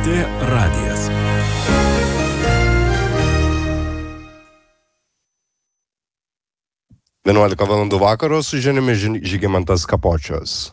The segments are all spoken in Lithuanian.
LRT radijas. Vienuolika valandų vakaro su žiniomis Žygimantas Kapočius.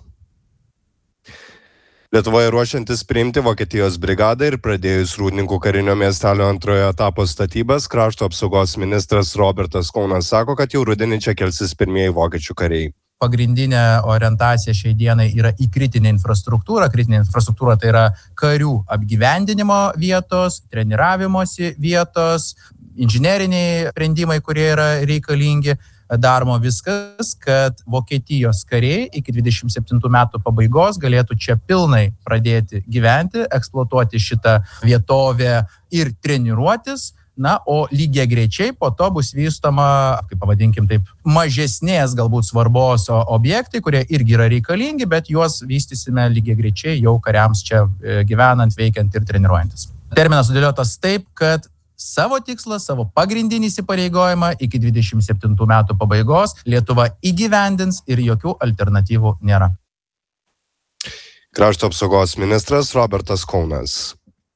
Lietuvoje ruošiantis priimti Vokietijos brigadą ir pradėjus Rūdninkų karinio miestelio antrojo etapo statybas, krašto apsaugos ministras Robertas Kaunas sako, kad jau rudenį čia kelsis pirmieji vokiečių kariai. Pagrindinė orientacija šiai dienai yra į kritinę infrastruktūrą. Kritinė infrastruktūra tai yra karių apgyvendinimo vietos, treniravimosi vietos, inžineriniai sprendimai, kurie yra reikalingi. Daroma viskas, kad Vokietijos kariai iki 27 metų pabaigos galėtų čia pilnai pradėti gyventi, eksploatuoti šitą vietovę ir treniruotis. Na, o lygiagrečiai po to bus vystoma, kaip pavadinkim taip, mažesnės galbūt svarbos objektai, kurie irgi yra reikalingi, bet juos vystysime lygiagrečiai jau kariams čia gyvenant, veikiant ir treniruojantis. Terminas sudėliotas taip, kad savo tikslą, savo pagrindinį įsipareigojimą iki 27 metų pabaigos Lietuva įgyvendins ir jokių alternatyvų nėra. Krašto apsaugos ministras Robertas Kaunas.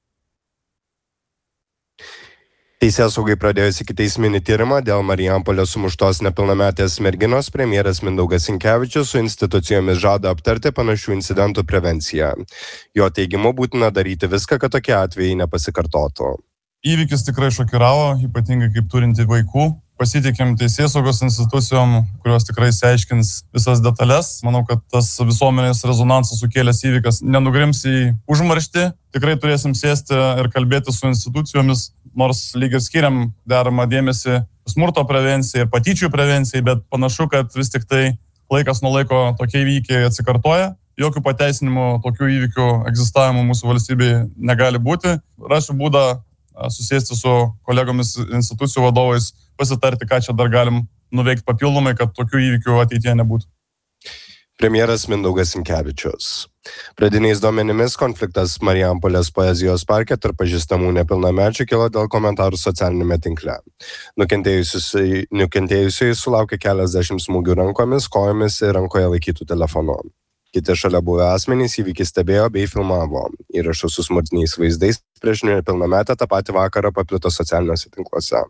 Teisėsaugai pradėjus ikiteisminį tyrimą dėl Marijampolės sumuštos nepilnametės merginos, premjeras Mindaugas Sinkevičius su institucijomis žada aptarti panašių incidentų prevenciją. Jo teigimu būtina daryti viską, kad tokie atvejai nepasikartotų. Įvykis tikrai šokiravo, ypatingai kaip turinti vaikų. Pasitikėm teisėsaugos institucijom, kurios tikrai išsiaiškins visas detalės. Manau, kad tas visuomenės rezonansas sukėlęs įvykas nenugrims į užmarštį. Tikrai turėsim sėsti ir kalbėti su institucijomis, nors lyg ir skiriam deramą dėmesį smurto prevencijai ir patyčių prevencijai, bet panašu, kad vis tik tai laikas nuo laiko tokie įvykiai atsikartoja. Jokių pateisinimų tokių įvykių egzistavimo mūsų valstybėje negali būti. Rasiu būdą susėsti su kolegomis institucijų vadovais, pasitarti, ką čia dar galim nuveikti papildomai, kad tokių įvykių ateityje nebūtų. Premjeras Mindaugas Sinkevičius. Pradiniais duomenimis konfliktas Marijampolės poezijos parke tarp pažįstamų nepilnamečių kilo dėl komentarų socialinėme tinkle. Nukentėjusiai sulaukė keliasdešimt smūgių rankomis, kojomis ir rankoje laikytų telefonu. Kiti šalia buvę asmenys įvykį stebėjo bei filmavo. Įrašus su smurtiniais vaizdais prieš nepilnametę tą patį vakarą paplito socialiniuose tinkluose.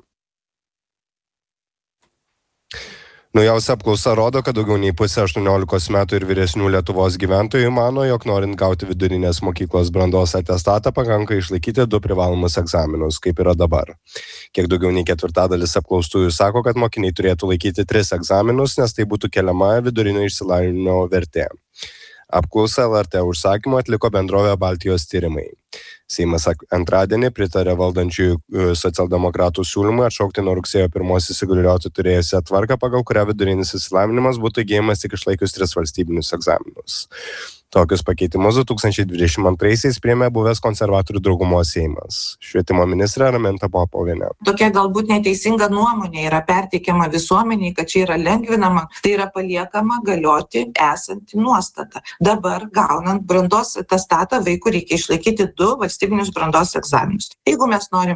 Naujausia apklausa rodo, kad daugiau nei pusė 18 metų ir vyresnių Lietuvos gyventojų mano, jog norint gauti vidurinės mokyklos brandos atestatą, pakanka išlaikyti 2 privalomus egzaminus, kaip yra dabar. Kiek daugiau nei ketvirtadalis apklaustųjų sako, kad mokiniai turėtų laikyti 3 egzaminus, nes tai būtų keliama vidurinio išsilavinimo vertė. Apklausą LRT užsakymu atliko bendrovė Baltijos tyrimai. Seimas antradienį pritarė valdančiųjų socialdemokratų siūlymui atšaukti nuo rugsėjo 1 įsigalioti turėjusią tvarką, pagal kurią vidurinis išsilavinimas būtų įgyjamas tik išlaikius 3 valstybinius egzaminus. Tokius pakeitimus 2022-aisiais priėmė buvęs konservatorių daugumos Seimas. Švietimo ministrė Raminta Popovienė. Tokia galbūt neteisinga nuomonė yra perteikiama visuomeniai, kad čia yra lengvinama, tai yra paliekama galioti esanti nuostata. Dabar, gaunant brandos atestatą, vaikų reikia išlaikyti 2 valstybinius brandos egzaminus. Jeigu mes norime